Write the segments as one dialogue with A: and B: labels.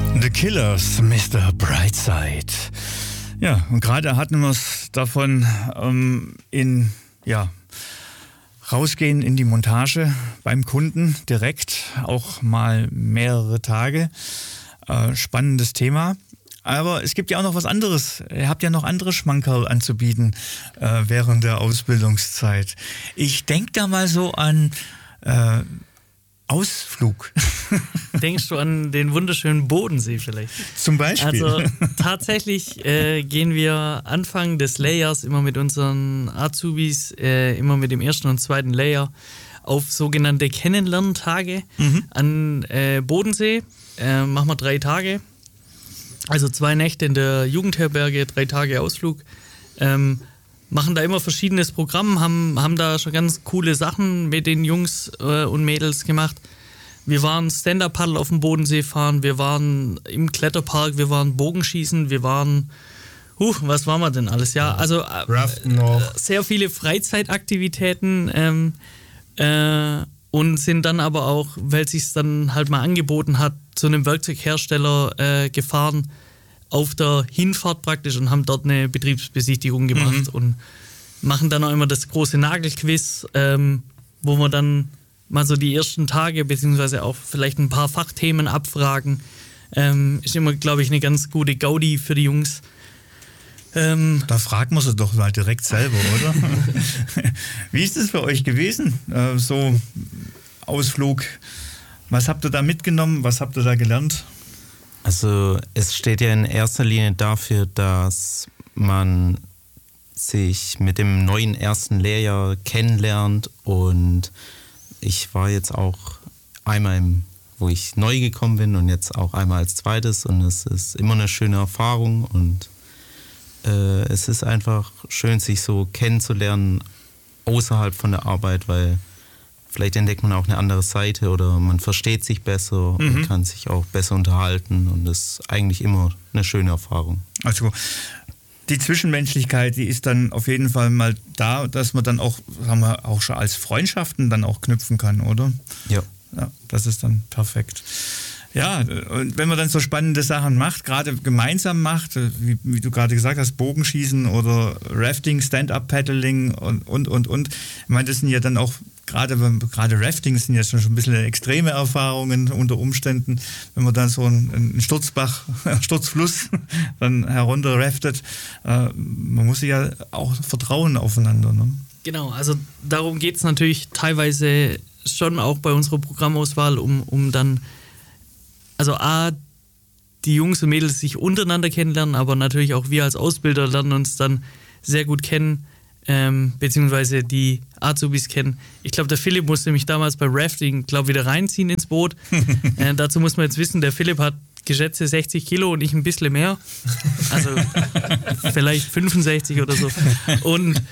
A: The Killers, Mr. Brightside. Ja, und gerade hatten wir es davon rausgehen in die Montage beim Kunden direkt, auch mal mehrere Tage. Spannendes Thema. Aber es gibt ja auch noch was anderes. Ihr habt ja noch andere Schmankerl anzubieten während der Ausbildungszeit. Ich denke da mal so an Ausflug.
B: Denkst du an den wunderschönen Bodensee vielleicht?
A: Zum Beispiel.
B: Also tatsächlich gehen wir Anfang des Layers immer mit unseren Azubis, immer mit dem ersten und zweiten Layer auf sogenannte Kennenlerntage an Bodensee. Machen wir 3 Tage. Also 2 Nächte in der Jugendherberge, 3 Tage Ausflug. Machen da immer verschiedenes Programm, haben da schon ganz coole Sachen mit den Jungs und Mädels gemacht. Wir waren Stand-Up-Paddle auf dem Bodensee fahren, wir waren im Kletterpark, wir waren Bogenschießen, wir waren, was waren wir denn alles? Ja, also sehr viele Freizeitaktivitäten und sind dann aber auch, weil es sich dann halt mal angeboten hat, zu einem Werkzeughersteller gefahren, auf der Hinfahrt praktisch, und haben dort eine Betriebsbesichtigung gemacht und machen dann auch immer das große Nagelquiz, wo wir dann mal so die ersten Tage beziehungsweise auch vielleicht ein paar Fachthemen abfragen. Ist immer, glaube ich, eine ganz gute Gaudi für die Jungs.
A: Da fragt man sie doch mal direkt selber, oder? Wie ist es für euch gewesen, so Ausflug? Was habt ihr da mitgenommen? Was habt ihr da gelernt?
C: Also es steht ja in erster Linie dafür, dass man sich mit dem neuen ersten Lehrjahr kennenlernt, und ich war jetzt auch einmal, wo ich neu gekommen bin, und jetzt auch einmal als zweites, und es ist immer eine schöne Erfahrung, und es ist einfach schön, sich so kennenzulernen außerhalb von der Arbeit, weil vielleicht entdeckt man auch eine andere Seite oder man versteht sich besser und kann sich auch besser unterhalten, und das ist eigentlich immer eine schöne Erfahrung. Also
A: die Zwischenmenschlichkeit, die ist dann auf jeden Fall mal da, dass man dann auch, sagen wir, auch schon als Freundschaften dann auch knüpfen kann, oder?
C: Ja.
A: Ja, das ist dann perfekt. Ja, und wenn man dann so spannende Sachen macht, gerade gemeinsam macht, wie du gerade gesagt hast, Bogenschießen oder Rafting, Stand-Up-Paddling und. Ich meine, das sind ja dann auch, gerade Rafting sind ja schon ein bisschen extreme Erfahrungen unter Umständen, wenn man dann so einen Sturzfluss dann herunter raftet. Man muss sich ja auch vertrauen aufeinander, ne?
B: Genau, also darum geht es natürlich teilweise schon auch bei unserer Programmauswahl, um dann, also die Jungs und Mädels sich untereinander kennenlernen, aber natürlich auch wir als Ausbilder lernen uns dann sehr gut kennen, beziehungsweise die Azubis kennen. Ich glaube, der Philipp musste mich damals beim Rafting, wieder reinziehen ins Boot. Dazu muss man jetzt wissen, der Philipp hat geschätzte 60 Kilo und ich ein bisschen mehr. Also vielleicht 65 oder so. Und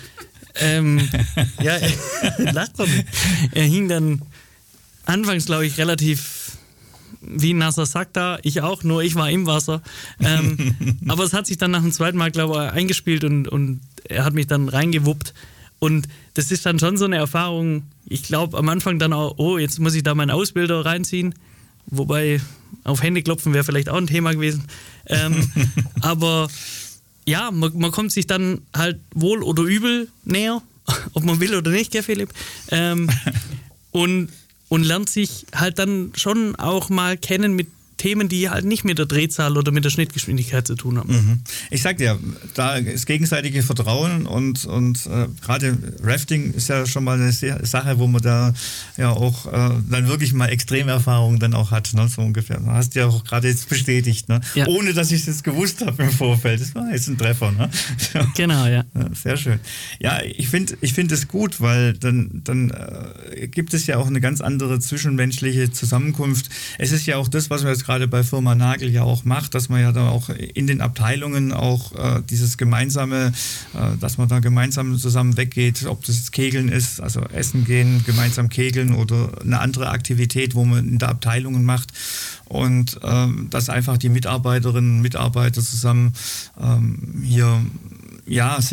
B: lacht doch nicht. Er hing dann anfangs, glaube ich, relativ wie ein nasser Sack da, ich auch, nur ich war im Wasser. Aber es hat sich dann nach dem zweiten Mal, glaube ich, eingespielt und er hat mich dann reingewuppt. Und das ist dann schon so eine Erfahrung, ich glaube am Anfang dann auch, jetzt muss ich da meinen Ausbilder reinziehen. Wobei auf Hände klopfen wäre vielleicht auch ein Thema gewesen. Aber ja, man kommt sich dann halt wohl oder übel näher, ob man will oder nicht, gell Philipp? Und lernt sich halt dann schon auch mal kennen mit Themen, die halt nicht mit der Drehzahl oder mit der Schnittgeschwindigkeit zu tun haben.
A: Ich sag dir, da ist gegenseitige Vertrauen und gerade Rafting ist ja schon mal eine Sache, wo man da ja auch dann wirklich mal Extremerfahrung dann auch hat, ne, so ungefähr. Du hast ja auch gerade jetzt bestätigt, ne? Ja. Ohne dass ich es jetzt gewusst habe im Vorfeld. Das war jetzt ein Treffer, ne?
B: Genau, ja.
A: Sehr schön. Ja, ich finde es gut, weil dann gibt es ja auch eine ganz andere zwischenmenschliche Zusammenkunft. Es ist ja auch das, was wir jetzt gerade bei Firma Nagel ja auch macht, dass man ja da auch in den Abteilungen auch dieses gemeinsame, dass man da gemeinsam zusammen weggeht, ob das jetzt Kegeln ist, also essen gehen, gemeinsam kegeln oder eine andere Aktivität, wo man in der Abteilungen macht, und dass einfach die Mitarbeiterinnen und Mitarbeiter zusammen hier ja sich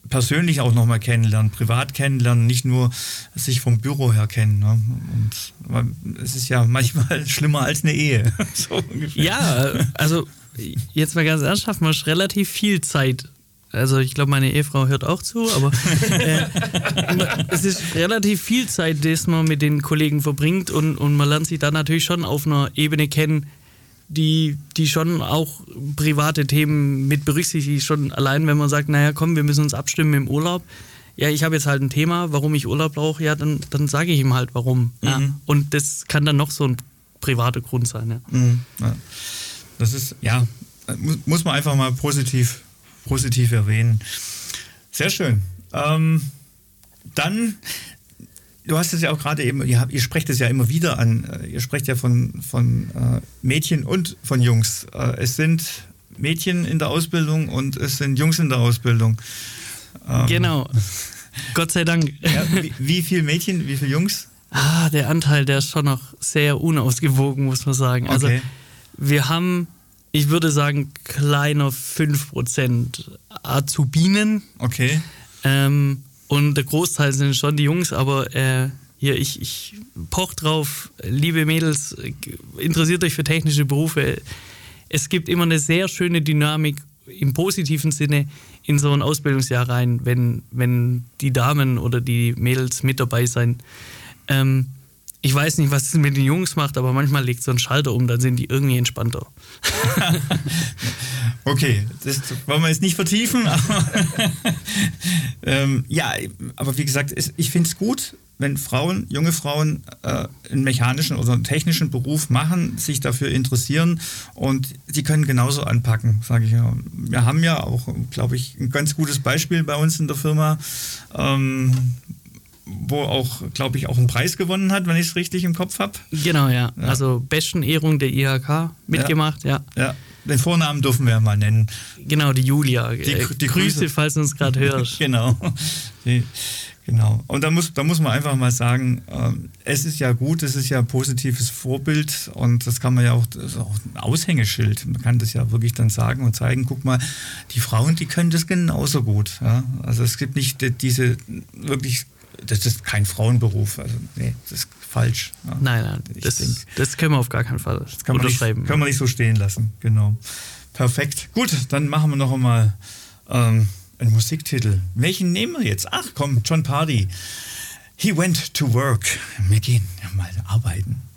A: persönlich auch nochmal kennenlernen, privat kennenlernen, nicht nur sich vom Büro her kennen. Ne? Und es ist ja manchmal schlimmer als eine Ehe. So ungefähr.
B: Ja, also jetzt mal ganz ernsthaft, man hat relativ viel Zeit. Also ich glaube, meine Ehefrau hört auch zu, aber es ist relativ viel Zeit, die man mit den Kollegen verbringt und man lernt sich da natürlich schon auf einer Ebene kennen, die schon auch private Themen mit berücksichtigt. Schon allein, wenn man sagt, naja komm, wir müssen uns abstimmen im Urlaub. Ja, ich habe jetzt halt ein Thema, warum ich Urlaub brauche, ja, dann sage ich ihm halt, warum. Mhm. Ja. Und das kann dann noch so ein privater Grund sein. Ja.
A: Mhm. Ja. Das ist, ja, muss man einfach mal positiv erwähnen. Sehr schön. Dann, du hast es ja auch gerade eben, ihr sprecht es ja immer wieder an, ihr sprecht ja von Mädchen und von Jungs. Es sind Mädchen in der Ausbildung und es sind Jungs in der Ausbildung.
B: Genau. Gott sei Dank.
A: Ja, wie viele Mädchen, wie viele Jungs?
B: Der Anteil, der ist schon noch sehr unausgewogen, muss man sagen. Also
A: okay.
B: Wir haben, ich würde sagen, kleiner 5% Azubinen.
A: Okay.
B: Und der Großteil sind schon die Jungs, aber hier, ich poch drauf, liebe Mädels, interessiert euch für technische Berufe. Es gibt immer eine sehr schöne Dynamik im positiven Sinne in so ein Ausbildungsjahr rein, wenn die Damen oder die Mädels mit dabei sind. Ich weiß nicht, was es mit den Jungs macht, aber manchmal legt so ein Schalter um, dann sind die irgendwie entspannter.
A: Okay, das wollen wir jetzt nicht vertiefen. Aber ja, aber wie gesagt, ich finde es gut, wenn junge Frauen einen mechanischen oder einen technischen Beruf machen, sich dafür interessieren und sie können genauso anpacken, sage ich ja. Wir haben ja auch, glaube ich, ein ganz gutes Beispiel bei uns in der Firma, wo auch, glaube ich, auch einen Preis gewonnen hat, wenn ich es richtig im Kopf habe.
B: Genau, ja. Also Besten-Ehrung der IHK mitgemacht, ja.
A: Ja, den Vornamen dürfen wir ja mal nennen.
B: Genau, die Julia.
A: Die
B: Grüße, falls du uns gerade hörst.
A: Genau. Genau. Und da muss man einfach mal sagen, es ist ja gut, es ist ja ein positives Vorbild und das kann man ja auch, das ist auch ein Aushängeschild. Man kann das ja wirklich dann sagen und zeigen, guck mal, die Frauen, die können das genauso gut. Ja? Also es gibt nicht diese wirklich, das ist kein Frauenberuf. Also nee, das ist falsch. Ja?
B: Nein, das können wir auf gar keinen Fall unterschreiben.
A: Können wir nicht so stehen lassen, genau. Perfekt. Gut, dann machen wir noch einmal einen Musiktitel. Welchen nehmen wir jetzt? Ach komm, Jon Pardi. He went to work. Wir gehen mal arbeiten.